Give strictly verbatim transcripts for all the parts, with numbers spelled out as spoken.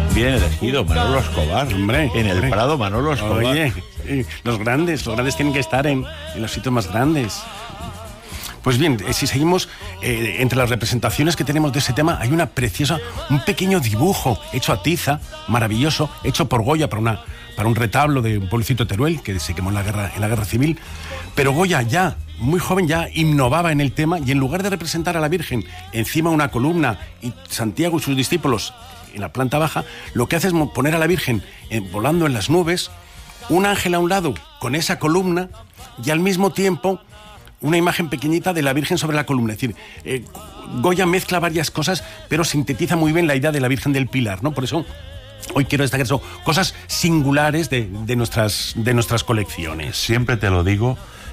Bien elegido, Manolo Escobar. Hombre, en el hombre. Prado, Manolo Escobar. Oye, eh, los grandes, los grandes tienen que estar en, en los sitios más grandes. Pues bien, eh, si seguimos, eh, entre las representaciones que tenemos de ese tema, hay una preciosa, un pequeño dibujo hecho a tiza, maravilloso, hecho por Goya para, una, para un retablo de un pueblecito de Teruel, que se quemó en la guerra, en la guerra civil. Pero Goya ya, muy joven, ya innovaba en el tema, y en lugar de representar a la Virgen encima de una columna y Santiago y sus discípulos en la planta baja, lo que hace es poner a la Virgen eh, volando en las nubes, un ángel a un lado con esa columna, y al mismo tiempo una imagen pequeñita de la Virgen sobre la columna. Es decir, eh, Goya mezcla varias cosas, pero sintetiza muy bien la idea de la Virgen del Pilar, ¿no? Por eso hoy quiero destacar eso, cosas singulares de, de, nuestras, de nuestras colecciones. Siempre te lo digo,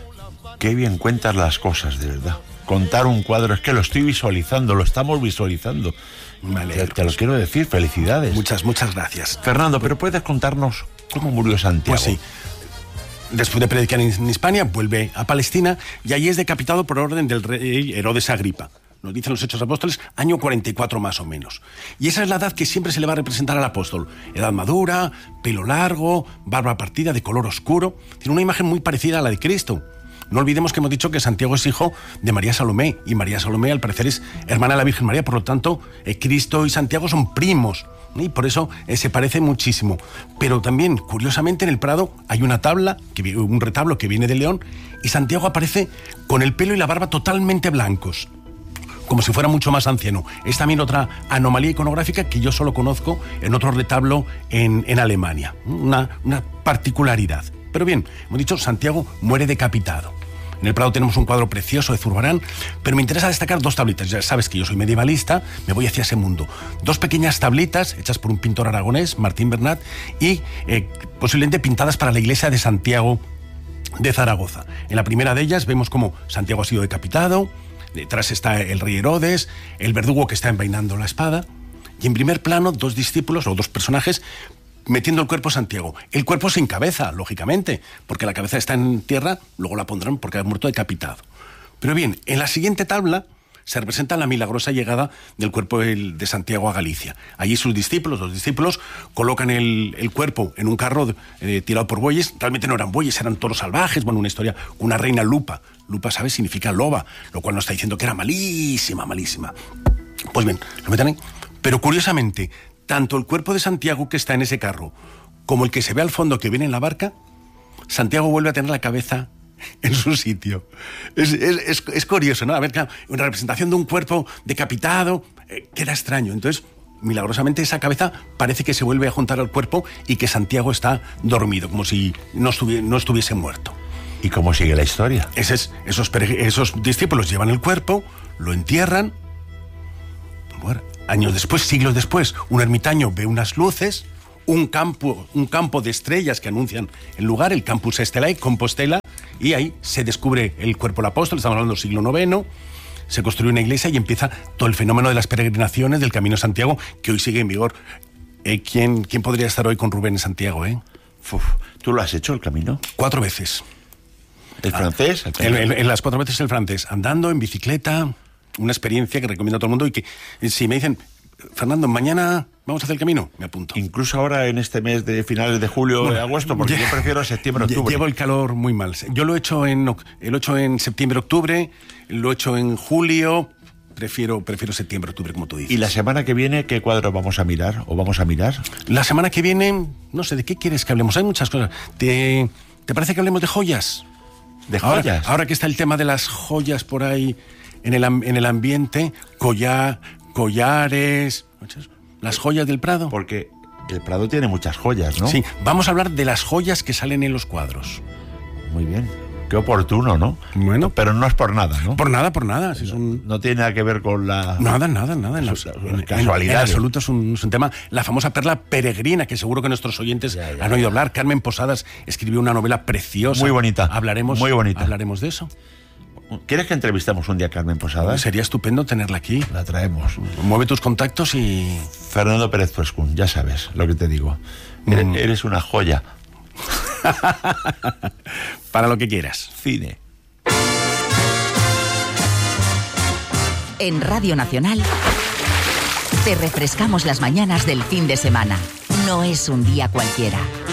qué bien cuentas las cosas, de verdad. Contar un cuadro, es que lo estoy visualizando, lo estamos visualizando. Vale, te, te lo quiero decir, felicidades. Muchas, muchas gracias. Fernando, ¿pero puedes contarnos cómo murió Santiago? Pues sí. Después de predicar en Hispania, vuelve a Palestina y allí es decapitado por orden del rey Herodes Agripa. Nos dicen los Hechos Apóstoles, año cuarenta y cuatro más o menos. Y esa es la edad que siempre se le va a representar al apóstol. Edad madura, pelo largo, barba partida de color oscuro. Tiene una imagen muy parecida a la de Cristo. No olvidemos que hemos dicho que Santiago es hijo de María Salomé, y María Salomé al parecer es hermana de la Virgen María, por lo tanto, eh, Cristo y Santiago son primos, y por eso eh, se parece muchísimo. Pero también, curiosamente, en el Prado hay una tabla, que, un retablo que viene de León, y Santiago aparece con el pelo y la barba totalmente blancos, como si fuera mucho más anciano. Es también otra anomalía iconográfica que yo solo conozco en otro retablo en, en Alemania. Una, una particularidad. Pero bien, hemos dicho, Santiago muere decapitado. En el Prado tenemos un cuadro precioso de Zurbarán, pero me interesa destacar dos tablitas. Ya sabes que yo soy medievalista, me voy hacia ese mundo. Dos pequeñas tablitas hechas por un pintor aragonés, Martín Bernat, y eh, posiblemente pintadas para la iglesia de Santiago de Zaragoza. En la primera de ellas vemos cómo Santiago ha sido decapitado, detrás está el rey Herodes, el verdugo que está envainando la espada, y en primer plano dos discípulos o dos personajes metiendo el cuerpo a Santiago. El cuerpo sin cabeza, lógicamente, porque la cabeza está en tierra, luego la pondrán porque ha muerto decapitado. Pero bien, en la siguiente tabla se representa la milagrosa llegada del cuerpo de Santiago a Galicia. Allí sus discípulos, los discípulos, colocan el, el cuerpo en un carro eh, tirado por bueyes. Realmente no eran bueyes, eran toros salvajes. Bueno, una historia, una reina lupa. Lupa, ¿sabes? Significa loba, lo cual nos está diciendo que era malísima, malísima. Pues bien, lo meten ahí. Pero curiosamente, tanto el cuerpo de Santiago que está en ese carro como el que se ve al fondo que viene en la barca, Santiago vuelve a tener la cabeza en su sitio. Es, es, es, es curioso, ¿no? A ver, claro, una representación de un cuerpo decapitado eh, queda extraño. Entonces, milagrosamente esa cabeza parece que se vuelve a juntar al cuerpo y que Santiago está dormido, como si no estuviese, no estuviese muerto. ¿Y cómo sigue la historia? Ese es, esos, esos discípulos llevan el cuerpo, lo entierran. Bueno, años después, siglos después, un ermitaño ve unas luces, un campo, un campo de estrellas que anuncian el lugar, el Campus Estelae, Compostela, y ahí se descubre el cuerpo del apóstol. Estamos hablando del siglo noveno, se construye una iglesia y empieza todo el fenómeno de las peregrinaciones del Camino de Santiago, que hoy sigue en vigor. Eh, ¿quién, ¿Quién podría estar hoy con Rubén en Santiago? Eh? Uf, ¿tú lo has hecho el camino? Cuatro veces. ¿El francés? El el, el, el, las cuatro veces el francés, andando, en bicicleta. Una experiencia que recomiendo a todo el mundo y que si me dicen, Fernando, mañana vamos a hacer el camino, me apunto. Incluso ahora en este mes de finales de julio o bueno, de agosto, porque yo prefiero septiembre, octubre. Llevo el calor muy mal. Yo lo he hecho en, lo he hecho en septiembre, octubre, lo he hecho en julio, prefiero, prefiero septiembre, octubre, como tú dices. ¿Y la semana que viene qué cuadro vamos a mirar o vamos a mirar? La semana que viene, no sé, ¿de qué quieres que hablemos? Hay muchas cosas. ¿Te, ¿te parece que hablemos de joyas? ¿De joyas? Ahora, ahora que está el tema de las joyas por ahí en el, en el ambiente, collar, collares, las joyas del Prado. Porque el Prado tiene muchas joyas, ¿no? Sí, vamos a hablar de las joyas que salen en los cuadros. Muy bien. Qué oportuno, ¿no? Bueno. Pero no es por nada, ¿no? Por nada, por nada. Si es un... No tiene nada que ver con la... Nada, nada, nada. En, la... en, casualidad. En absoluto es un, es un tema. La famosa perla peregrina, que seguro que nuestros oyentes ya, ya, han oído hablar. Carmen Posadas escribió una novela preciosa. Muy bonita. Hablaremos, muy bonita. Hablaremos de eso. ¿Quieres que entrevistemos un día a Carmen Posadas? Sería estupendo tenerla aquí. La traemos. Mueve tus contactos y... Fernando Pérez Prescún, ya sabes lo que te digo. Mm. Eres una joya. Para lo que quieras. Cine. En Radio Nacional, Te refrescamos las mañanas del fin de semana. No es un día cualquiera.